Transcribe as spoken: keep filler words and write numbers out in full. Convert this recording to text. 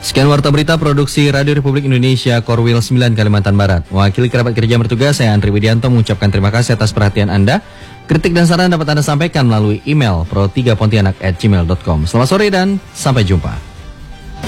Sekian Warta Berita Produksi Radio Republik Indonesia Korwil sembilan Kalimantan Barat. Wakil kerabat kerja yang bertugas, saya Andri Widianto mengucapkan terima kasih atas perhatian Anda. Kritik dan saran dapat Anda sampaikan melalui email pro tiga pontianak at gmail dot com. Selamat sore dan sampai jumpa.